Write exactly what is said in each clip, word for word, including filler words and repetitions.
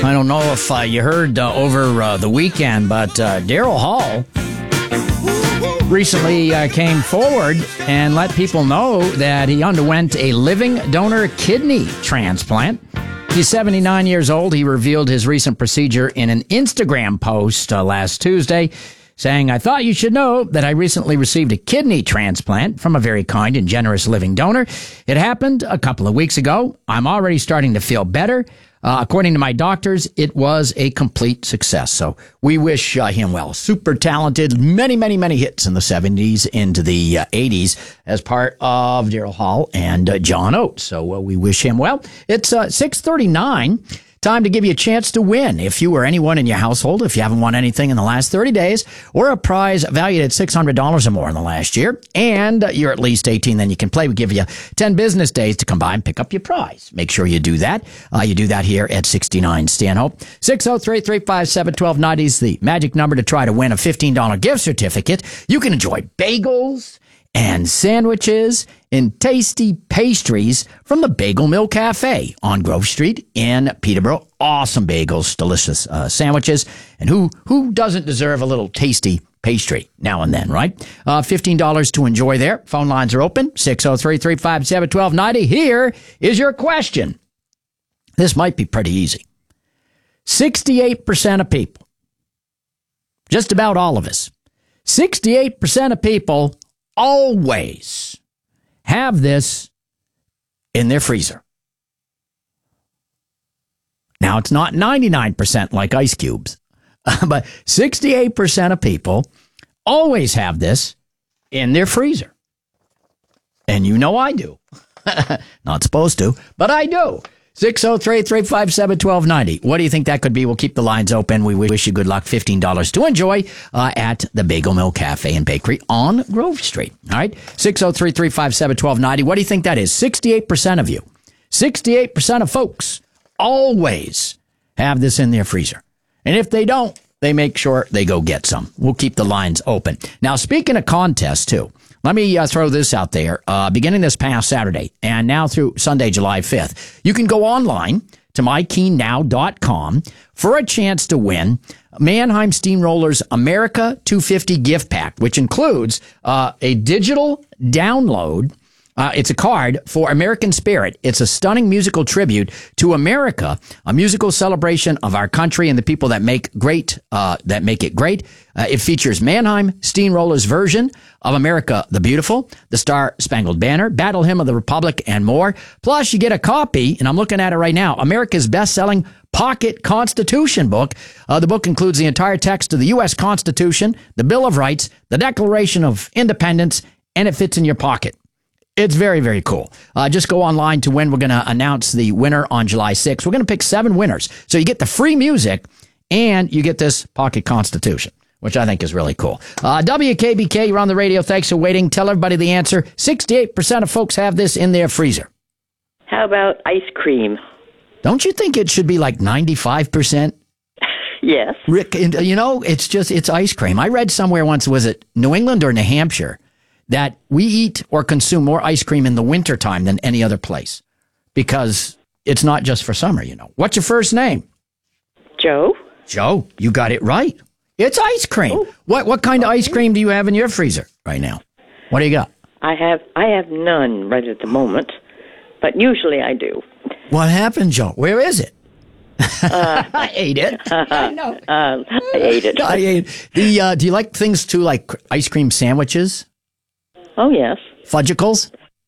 I don't know if uh, you heard uh, over uh, the weekend, but uh, Daryl Hall recently uh, came forward and let people know that he underwent a living donor kidney transplant. He's seventy-nine years old. He revealed his recent procedure in an Instagram post uh, last Tuesday, saying, "I thought you should know that I recently received a kidney transplant from a very kind and generous living donor. It happened a couple of weeks ago. I'm already starting to feel better. Uh, according to my doctors, it was a complete success." So we wish uh, him well. Super talented, many, many, many hits in the seventies into the uh, eighties as part of Daryl Hall and uh, John Oates. So uh, we wish him well. It's uh, six thirty-nine. Time to give you a chance to win. If you or anyone in your household, if you haven't won anything in the last thirty days, or a prize valued at six hundred dollars or more in the last year, and you're at least eighteen, then you can play. We give you ten business days to come by and pick up your prize. Make sure you do that. Uh, you do that here at sixty-nine Stanhope. six oh three, three five seven, one two nine zero is the magic number to try to win a fifteen dollars gift certificate. You can enjoy bagels and sandwiches and tasty pastries from the Bagel Mill Cafe on Grove Street in Peterborough. Awesome bagels, delicious uh, sandwiches. And who who doesn't deserve a little tasty pastry now and then, right? Uh, fifteen dollars to enjoy there. Phone lines are open, six oh three, three five seven, one two nine zero. Here is your question. This might be pretty easy. sixty-eight percent of people, just about all of us, sixty-eight percent of people always have this in their freezer. Now, it's not ninety-nine percent like ice cubes, but sixty-eight percent of people always have this in their freezer. And you know I do. Not supposed to, but I do. six oh three, three five seven, one two nine zero. What do you think that could be? We'll keep the lines open. We wish you good luck. fifteen dollars to enjoy uh, at the Bagel Mill Cafe and Bakery on Grove Street. All right? six oh three, three five seven, one two nine zero. What do you think that is? sixty-eight percent of you, sixty-eight percent of folks always have this in their freezer. And if they don't, they make sure they go get some. We'll keep the lines open. Now, speaking of contests, too, let me uh, throw this out there. Uh, beginning this past Saturday and now through Sunday, July fifth, you can go online to my keen now dot com for a chance to win Mannheim Steamrollers America two fifty gift pack, which includes uh, a digital download. Uh, it's a card for American Spirit. It's a stunning musical tribute to America, a musical celebration of our country and the people that make great, uh, that make it great. Uh, it features Mannheim Steamrollers' version of America the Beautiful, the Star Spangled Banner, Battle Hymn of the Republic, and more. Plus, you get a copy, and I'm looking at it right now, America's best-selling Pocket Constitution book. Uh, the book includes the entire text of the U S Constitution, the Bill of Rights, the Declaration of Independence, and it fits in your pocket. It's very, very cool. Uh, just go online to win. We're going to announce the winner on July sixth. We're going to pick seven winners. So you get the free music and you get this Pocket Constitution, which I think is really cool. Uh, W K B K, you're on the radio. Thanks for waiting. Tell everybody the answer. sixty-eight percent of folks have this in their freezer. How about ice cream? Don't you think it should be like ninety-five percent? Yes. Rick, you know, it's just, it's ice cream. I read somewhere once, was it New England or New Hampshire, that we eat or consume more ice cream in the wintertime than any other place because it's not just for summer, you know. What's your first name? Joe. Joe, you got it right. It's ice cream. Oh. What what kind okay. of ice cream do you have in your freezer right now? What do you got? I have I have none right at the moment, but usually I do. What happened, Joe? Where is it? Uh, I ate it. Uh, I know. Uh, I ate it. I ate it. The, uh, do you like things too, like ice cream sandwiches? Oh, yes. Fudgicles?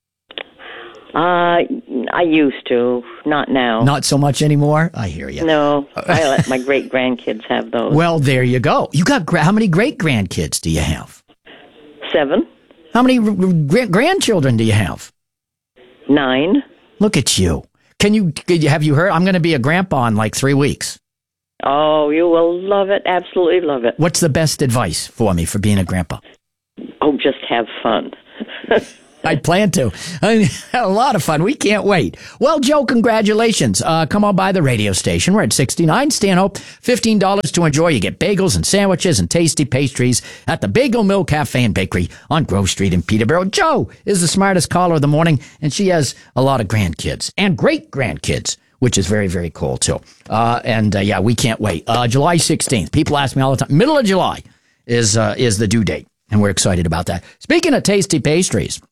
Uh, I used to. Not now. Not so much anymore? I hear you. No. I let my great-grandkids have those. Well, there you go. You got gra- how many great-grandkids do you have? Seven. How many r- r- grandchildren do you have? Nine. Look at you. Can you, have you heard? I'm going to be a grandpa in like three weeks. Oh, you will love it. Absolutely love it. What's the best advice for me for being a grandpa? Oh, just have fun. I plan to. I had a lot of fun. We can't wait. Well, Joe, congratulations. Uh, come on by the radio station. We're at sixty-nine Stanhope. fifteen dollars to enjoy. You get bagels and sandwiches and tasty pastries at the Bagel Mill Cafe and Bakery on Grove Street in Peterborough. Joe is the smartest caller of the morning, and she has a lot of grandkids and great-grandkids, which is very, very cool, too. Uh, and, uh, yeah, we can't wait. Uh, July sixteenth. People ask me all the time. Middle of July is uh, is the due date, and we're excited about that. Speaking of tasty pastries,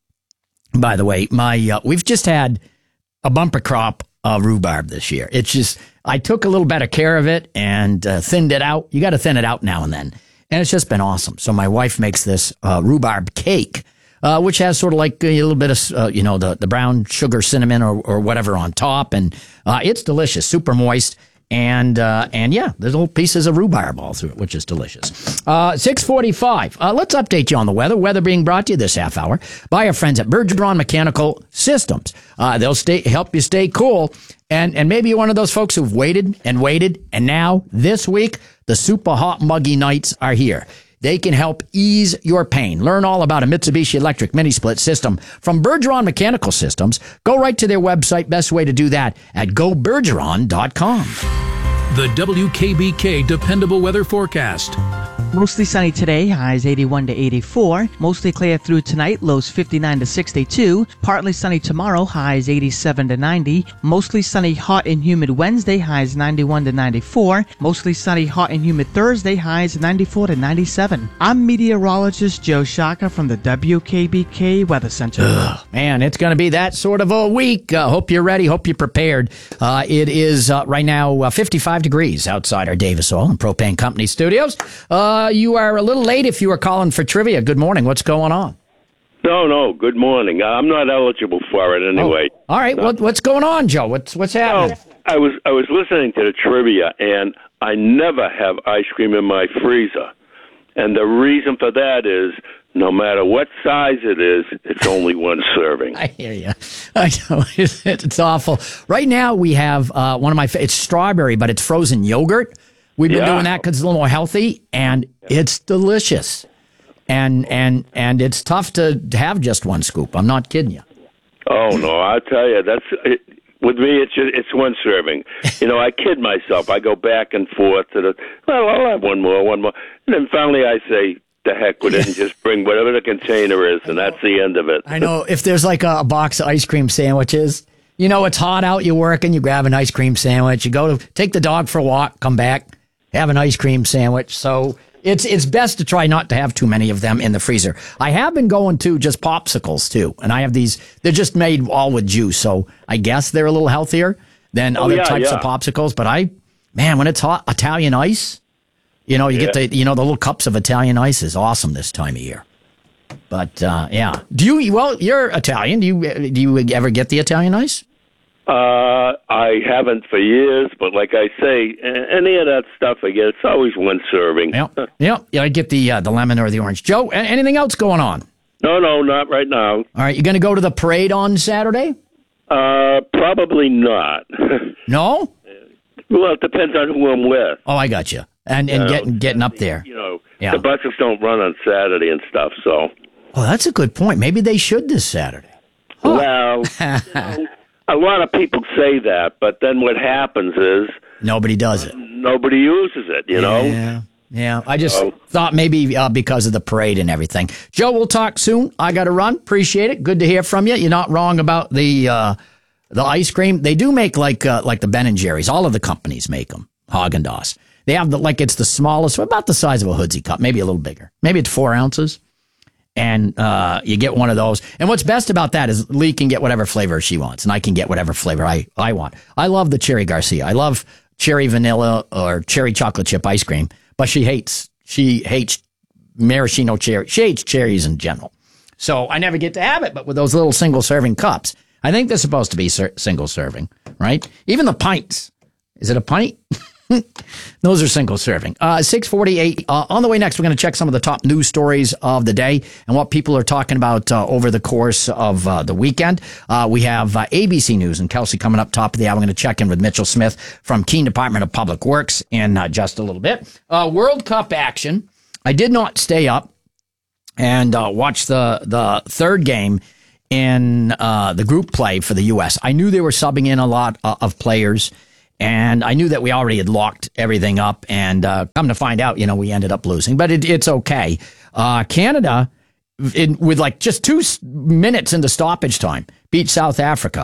by the way, my uh, we've just had a bumper crop of rhubarb this year. It's just, I took a little better care of it and uh, thinned it out. You got to thin it out now and then. And it's just been awesome. So my wife makes this uh, rhubarb cake, uh, which has sort of like a little bit of, uh, you know, the, the brown sugar, cinnamon, or, or whatever on top. And uh, it's delicious, super moist. And, uh, and yeah, there's little pieces of rhubarb all through it, which is delicious. Uh, six forty-five. Uh, let's update you on the weather. Weather being brought to you this half hour by our friends at Bergeron Mechanical Systems. Uh, they'll stay, help you stay cool. And, and maybe you're one of those folks who've waited and waited. And now this week, the super hot muggy nights are here. They can help ease your pain. Learn all about a Mitsubishi electric mini split system from Bergeron Mechanical Systems. Go right to their website. Best way to do that at go bergeron dot com. The W K B K Dependable Weather Forecast. Mostly sunny today, highs eighty-one to eighty-four. Mostly clear through tonight, lows fifty-nine to sixty-two. Partly sunny tomorrow, highs eighty-seven to ninety. Mostly sunny, hot and humid Wednesday, highs ninety-one to ninety-four. Mostly sunny, hot and humid Thursday, highs ninety-four to ninety-seven. I'm meteorologist Joe Shaka from the W K B K Weather Center. Ugh, man, it's going to be that sort of a week. Uh, hope you're ready. Hope you're prepared. Uh, it is uh, right now uh, fifty-five degrees outside our Davis Oil and Propane Company studios. Uh, you are a little late if you were calling for trivia. Good morning. What's going on? No, no. Good morning. I'm not eligible for it anyway. Oh, all right. No. What, what's going on, Joe? What's what's happening? Oh, I was I was listening to the trivia, and I never have ice cream in my freezer. And the reason for that is no matter what size it is, it's only one serving. I hear you. I know. It's awful. Right now we have uh, one of my fa- it's strawberry, but it's frozen yogurt. We've been Yeah. doing that because it's a little more healthy, and it's delicious. And and and it's tough to have just one scoop. I'm not kidding you. Oh no, I tell you, that's it, with me. It's just, it's one serving. You know, I kid myself. I go back and forth to the. Well, I'll have one more, one more, and then finally I say, "The heck with it," and just bring whatever the container is, and that's the end of it. I know. If there's like a, a box of ice cream sandwiches, you know, it's hot out. You work and you grab an ice cream sandwich. You go to take the dog for a walk, come back, have an ice cream sandwich. So it's it's best to try not to have too many of them in the freezer. I have been going to just popsicles too, and I have these. They're just made all with juice, so I guess they're a little healthier than Oh, other yeah, types yeah. of popsicles. But I, man, when it's hot, Italian ice, you know, you Yeah. get the you know the little cups of Italian ice is awesome this time of year. But uh, yeah, do you? Well, you're Italian. Do you do you ever get the Italian ice? Uh, I haven't for years, but like I say, a- any of that stuff I get, it's always one serving. Yeah, yeah. Yeah, I get the uh, the lemon or the orange. Joe, a- anything else going on? No, no, not right now. All right, you going to go to the parade on Saturday? Uh, probably not. No? Well, it depends on who I'm with. Oh, I got you. And and You know, getting getting up there. You know, Yeah. the buses don't run on Saturday and stuff, so. Oh, that's a good point. Maybe they should this Saturday. Well, you know, a lot of people say that, but then what happens is Nobody does it. nobody uses it, you know? Yeah. Yeah, I just Oh. thought maybe uh, because of the parade and everything. Joe, we'll talk soon. I got to run. Appreciate it. Good to hear from you. You're not wrong about the uh, the ice cream. They do make like uh, like the Ben and Jerry's. All of the companies make them. Haagen-Dazs. They have the like it's the smallest, about the size of a hoodsie cup, maybe a little bigger. Maybe it's four ounces. And uh, you get one of those. And what's best about that is Lee can get whatever flavor she wants, and I can get whatever flavor I, I want. I love the Cherry Garcia. I love cherry vanilla or cherry chocolate chip ice cream, but she hates she hates maraschino cherry. She hates cherries in general. So I never get to have it, but with those little single serving cups, I think they're supposed to be ser- single serving, right? Even the pints. Is it a pint? Those are single serving. Uh, six forty-eight. Uh, on the way next, we're going to check some of the top news stories of the day and what people are talking about uh, over the course of uh, the weekend. Uh, we have uh, A B C News and Kelsey coming up top of the hour. We're going to check in with Mitchell Smith from Keene Department of Public Works in uh, just a little bit. Uh, World Cup action. I did not stay up and uh, watch the, the third game in uh, the group play for the U S. I knew they were subbing in a lot uh, of players. And I knew that we already had locked everything up, and uh, come to find out, you know, we ended up losing. But it, it's okay. Uh, Canada, in, with like just two s- minutes into stoppage time, beat South Africa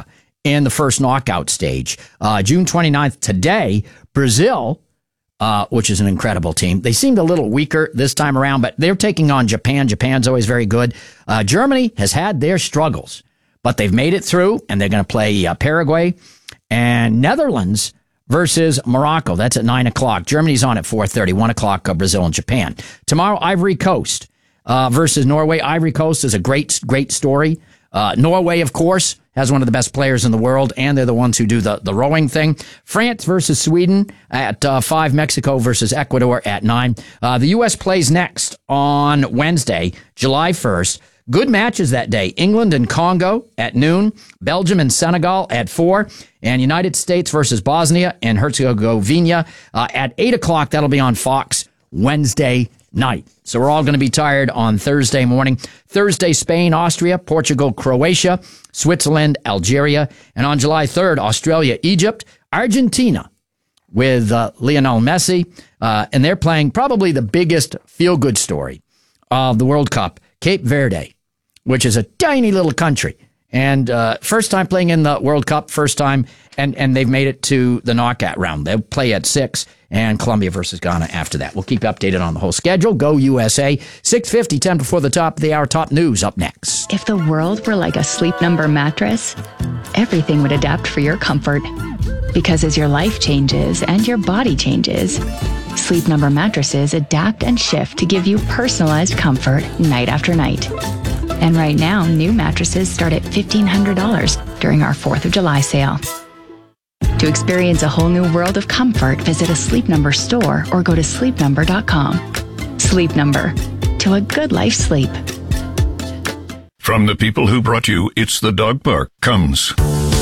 in the first knockout stage. Uh, June twenty-ninth, today, Brazil, uh, which is an incredible team. They seemed a little weaker this time around, but they're taking on Japan. Japan's always very good. Uh, Germany has had their struggles, but they've made it through, and they're going to play uh, Paraguay. And Netherlands versus Morocco. That's at nine o'clock. Germany's on at four thirty, one o'clock, uh, Brazil and Japan. Tomorrow, Ivory Coast uh, versus Norway. Ivory Coast is a great, great story. Uh, Norway, of course, has one of the best players in the world, and they're the ones who do the, the rowing thing. France versus Sweden at uh, five. Mexico versus Ecuador at nine. Uh, the U S plays next on Wednesday, July first. Good matches that day. England and Congo at noon. Belgium and Senegal at four. And United States versus Bosnia and Herzegovina uh, at eight o'clock. That'll be on Fox Wednesday night. So we're all going to be tired on Thursday morning. Thursday, Spain, Austria, Portugal, Croatia, Switzerland, Algeria. And on July third, Australia, Egypt, Argentina with uh, Lionel Messi. Uh, and they're playing probably the biggest feel-good story of the World Cup, Cape Verde, which is a tiny little country. And uh, first time playing in the World Cup, first time, and, and they've made it to the knockout round. They'll play at six, and Colombia versus Ghana after that. We'll keep you updated on the whole schedule. Go U S A. six fifty, ten before the top of the hour. Top news up next. If the world were like a Sleep Number mattress, everything would adapt for your comfort. Because as your life changes and your body changes, Sleep Number mattresses adapt and shift to give you personalized comfort night after night. And right now, new mattresses start at fifteen hundred dollars during our fourth of July sale. To experience a whole new world of comfort, visit a Sleep Number store or go to sleep number dot com. Sleep Number. To a good life sleep. From the people who brought you It's the Dog Park comes